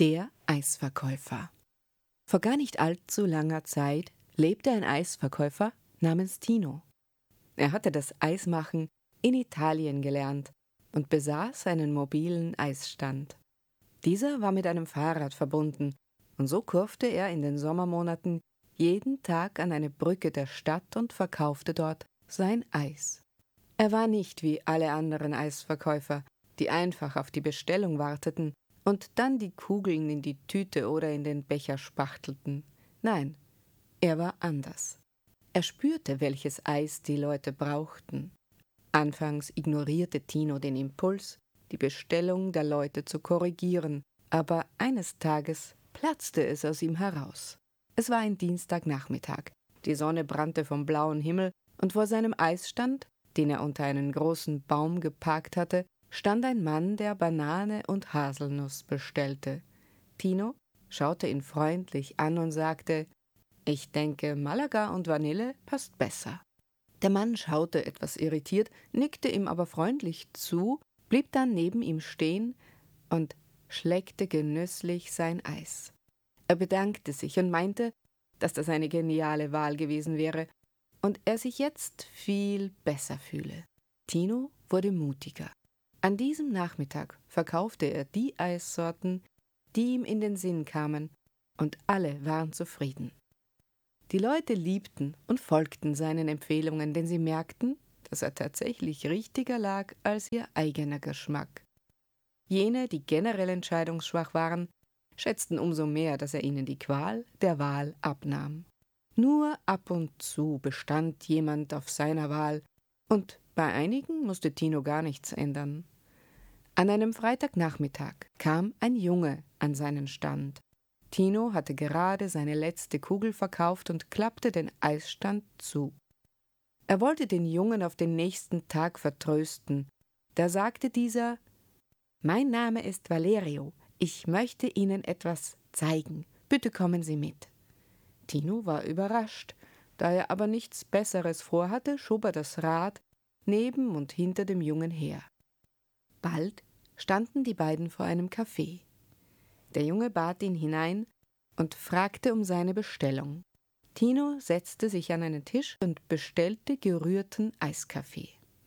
Der Eisverkäufer. Vor gar nicht allzu langer Zeit lebte ein Eisverkäufer namens Tino. Er hatte das Eismachen in Italien gelernt und besaß einen mobilen Eisstand. Dieser war mit einem Fahrrad verbunden, und so kurfte er in den Sommermonaten jeden Tag an eine Brücke der Stadt und verkaufte dort sein Eis. Er war nicht wie alle anderen Eisverkäufer, die einfach auf die Bestellung warteten und dann die Kugeln in die Tüte oder in den Becher spachtelten. Nein, er war anders. Er spürte, welches Eis die Leute brauchten. Anfangs ignorierte Tino den Impuls, die Bestellung der Leute zu korrigieren, aber eines Tages platzte es aus ihm heraus. Es war ein Dienstagnachmittag. Die Sonne brannte vom blauen Himmel und vor seinem Eisstand, den er unter einen großen Baum geparkt hatte, stand ein Mann, der Banane und Haselnuss bestellte. Tino schaute ihn freundlich an und sagte: »Ich denke, Malaga und Vanille passt besser.« Der Mann schaute etwas irritiert, nickte ihm aber freundlich zu, blieb dann neben ihm stehen und schleckte genüsslich sein Eis. Er bedankte sich und meinte, dass das eine geniale Wahl gewesen wäre und er sich jetzt viel besser fühle. Tino wurde mutiger. An diesem Nachmittag verkaufte er die Eissorten, die ihm in den Sinn kamen, und alle waren zufrieden. Die Leute liebten und folgten seinen Empfehlungen, denn sie merkten, dass er tatsächlich richtiger lag als ihr eigener Geschmack. Jene, die generell entscheidungsschwach waren, schätzten umso mehr, dass er ihnen die Qual der Wahl abnahm. Nur ab und zu bestand jemand auf seiner Wahl, und bei einigen musste Tino gar nichts ändern. An einem Freitagnachmittag kam ein Junge an seinen Stand. Tino hatte gerade seine letzte Kugel verkauft und klappte den Eisstand zu. Er wollte den Jungen auf den nächsten Tag vertrösten. Da sagte dieser: »Mein Name ist Valerio. Ich möchte Ihnen etwas zeigen. Bitte kommen Sie mit.« Tino war überrascht. Da er aber nichts Besseres vorhatte, schob er das Rad neben und hinter dem Jungen her. Bald standen die beiden vor einem Café. Der Junge bat ihn hinein und fragte um seine Bestellung. Tino setzte sich an einen Tisch und bestellte gerührten Eiskaffee.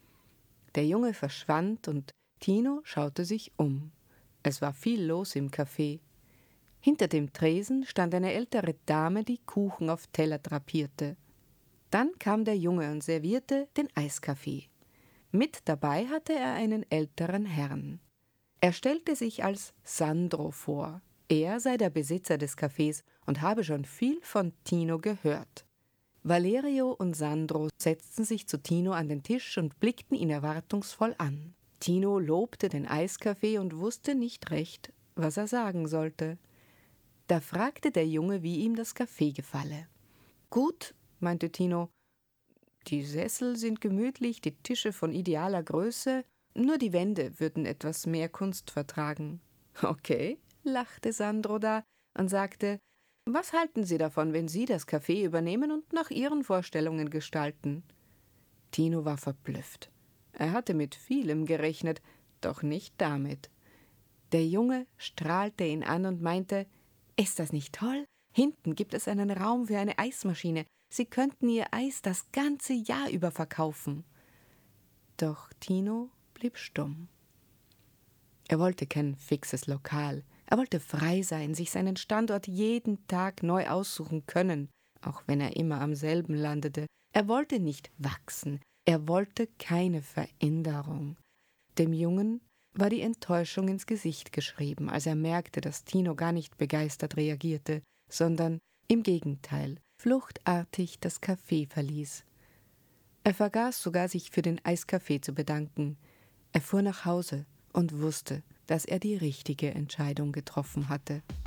Der Junge verschwand und Tino schaute sich um. Es war viel los im Café. Hinter dem Tresen stand eine ältere Dame, die Kuchen auf Teller drapierte. Dann kam der Junge und servierte den Eiskaffee. Mit dabei hatte er einen älteren Herrn. Er stellte sich als Sandro vor. Er sei der Besitzer des Cafés und habe schon viel von Tino gehört. Valerio und Sandro setzten sich zu Tino an den Tisch und blickten ihn erwartungsvoll an. Tino lobte den Eiskaffee und wusste nicht recht, was er sagen sollte. Da fragte der Junge, wie ihm das Kaffee gefalle. »Gut«, meinte Tino, »die Sessel sind gemütlich, die Tische von idealer Größe, nur die Wände würden etwas mehr Kunst vertragen.« »Okay«, lachte Sandro da und sagte, »was halten Sie davon, wenn Sie das Café übernehmen und nach Ihren Vorstellungen gestalten?« Tino war verblüfft. Er hatte mit vielem gerechnet, doch nicht damit. Der Junge strahlte ihn an und meinte, »Ist das nicht toll? Hinten gibt es einen Raum für eine Eismaschine. Sie könnten Ihr Eis das ganze Jahr über verkaufen.« Doch Tino blieb stumm. Er wollte kein fixes Lokal. Er wollte frei sein, sich seinen Standort jeden Tag neu aussuchen können, auch wenn er immer am selben landete. Er wollte nicht wachsen. Er wollte keine Veränderung. Dem Jungen war die Enttäuschung ins Gesicht geschrieben, als er merkte, dass Tino gar nicht begeistert reagierte, sondern im Gegenteil fluchtartig das Café verließ. Er vergaß sogar, sich für den Eiskaffee zu bedanken. Er fuhr nach Hause und wusste, dass er die richtige Entscheidung getroffen hatte.